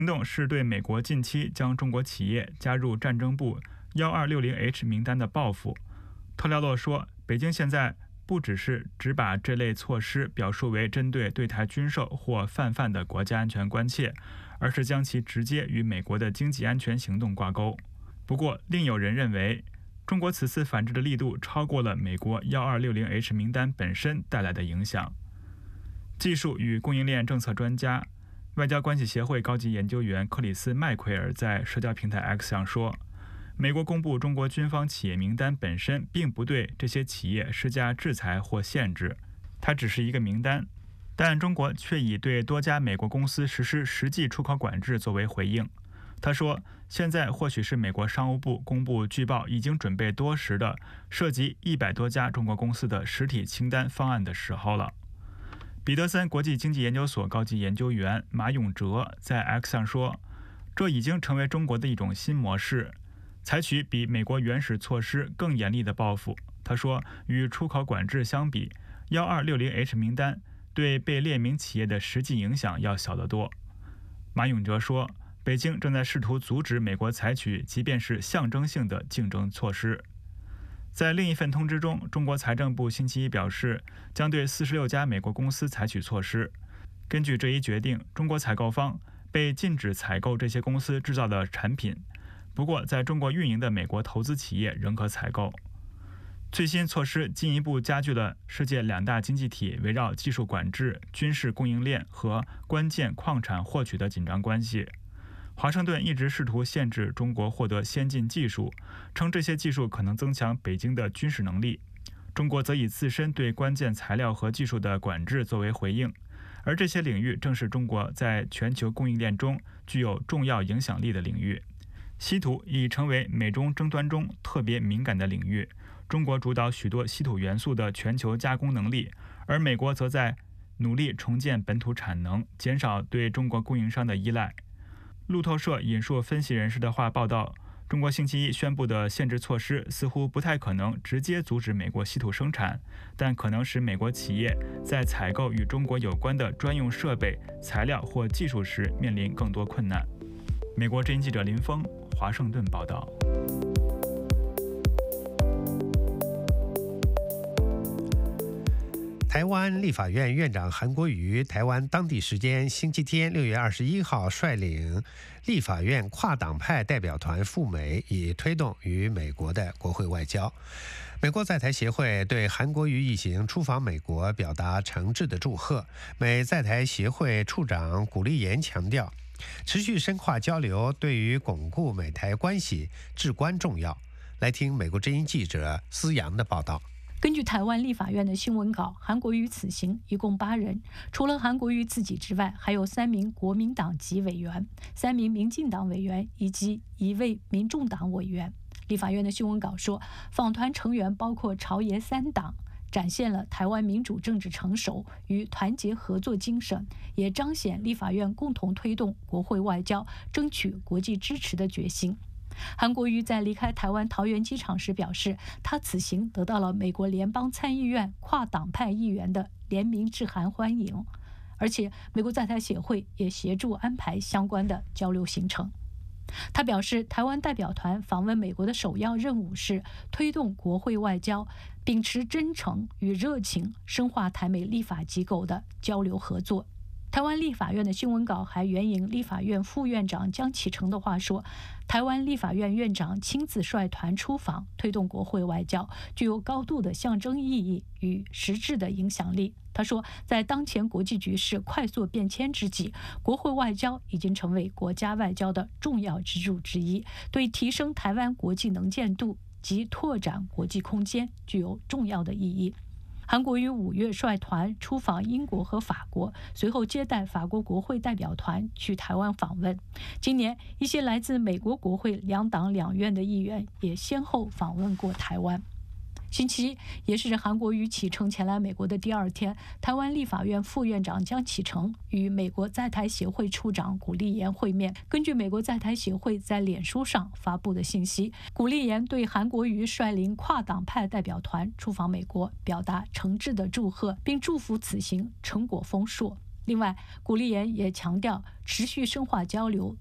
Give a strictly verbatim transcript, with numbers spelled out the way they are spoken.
行动是对美国近期将中国企业加入战争部一二六零 H 名单的报复。特廖洛说，北京现在不只是只把这类措施表述为针对对台军售或泛泛的国家安全关切，而是将其直接与美国的经济安全行动挂钩。不过，另有人认为，中国此次反制的力度超过了美国一二六零 H 名单本身带来的影响。技术与供应链政策专家、外交关系协会高级研究员克里斯·麦奎尔在社交平台 X 上说，美国公布中国军方企业名单本身并不对这些企业施加制裁或限制，它只是一个名单，但中国却以对多家美国公司实施实际出口管制作为回应。他说，现在或许是美国商务部公布据报已经准备多时的涉及一百多家中国公司的实体清单方案的时候了。彼得森国际经济研究所高级研究员马永哲在 X 上说，这已经成为中国的一种新模式，采取比美国原始措施更严厉的报复。他说，与出口管制相比，一二六零 H 名单对被列明企业的实际影响要小得多。马永哲说，北京正在试图阻止美国采取即便是象征性的竞争措施。在另一份通知中，中国财政部星期一表示，将对四十六家美国公司采取措施。根据这一决定，中国采购方被禁止采购这些公司制造的产品，不过在中国运营的美国投资企业仍可采购。最新措施进一步加剧了世界两大经济体围绕技术管制、军事供应链和关键矿产获取的紧张关系。华盛顿一直试图限制中国获得先进技术，称这些技术可能增强北京的军事能力。中国则以自身对关键材料和技术的管制作为回应，而这些领域正是中国在全球供应链中具有重要影响力的领域。稀土已成为美中争端中特别敏感的领域，中国主导许多稀土元素的全球加工能力，而美国则在努力重建本土产能，减少对中国供应商的依赖。路透社引述分析人士的话报道，中国星期一宣布的限制措施似乎不太可能直接阻止美国稀土生产，但可能使美国企业在采购与中国有关的专用设备、材料或技术时面临更多困难。美国之音记者林峰，华盛顿报道。 台湾立法院院长韩国瑜台湾当地时间星期天六月二十一号率领立法院跨党派代表团赴美，以推动与美国的国会外交。美国在台协会对韩国瑜一行出访美国表达诚挚的祝贺。美在台协会处长古立言强调，持续深化交流对于巩固美台关系至关重要。来听美国之音记者思阳的报道。 根据台湾立法院的新闻稿，韩国瑜此行一共八人，除了韩国瑜自己之外，还有三名国民党籍委员、三名民进党委员以及一位民众党委员。立法院的新闻稿说，访团成员包括朝野三党，展现了台湾民主政治成熟与团结合作精神，也彰显立法院共同推动国会外交、争取国际支持的决心。韩国瑜在离开台湾桃园机场时表示，他此行得到了美国联邦参议院跨党派议员的联名致函欢迎，而且美国在台协会也协助安排相关的交流行程。他表示，台湾代表团访问美国的首要任务是推动国会外交，秉持真诚与热情，深化台美立法机构的交流合作。台湾立法院的新闻稿还援引立法院副院长江启臣的话说，台湾立法院院长亲自率团出访，推动国会外交，具有高度的象征意义与实质的影响力。他说，在当前国际局势快速变迁之际，国会外交已经成为国家外交的重要支柱之一，对提升台湾国际能见度及拓展国际空间具有重要的意义。韩国于五月率团出访英国和法国，随后接待法国国会代表团去台湾访问。今年，一些来自美国国会两党两院的议员也先后访问过台湾。星期一也是韩国瑜启程前来美国的第二天，台湾立法院副院长江启臣与美国在台协会处长古立言会面。根据美国在台协会在脸书上发布的信息，古立言对韩国瑜率领跨党派代表团出访美国表达诚挚的祝贺，并祝福此行成果丰硕。 另外，古立言也强调持续深化交流，